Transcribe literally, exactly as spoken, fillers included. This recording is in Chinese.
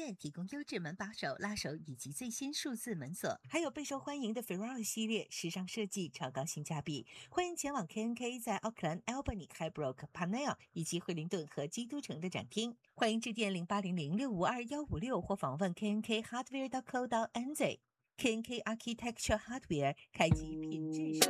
店提供优质门把手、拉手以及最新数字门锁，还有备受欢迎的 Ferrari 系列，时尚设计，超高性价比。欢迎前往 K N K 在奥克兰、Albany、Highbrook、Parnell 以及惠灵顿和基督城的展厅。欢迎致电零八零零六五二幺五六或访问 K N K Hardware dot co dot N Z。K N K Architecture Hardware 开启品质。